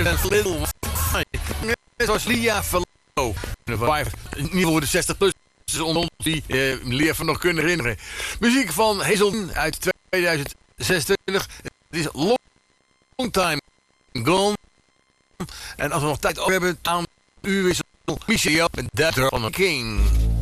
Little Net was Lia Verlo. In ieder geval de 60-plus onder ons die Lia van nog kunnen herinneren. Muziek van Hazelden uit 2026. Het is Long Time Gone. En als we nog tijd over hebben, aan u is Michelle en Dr. King.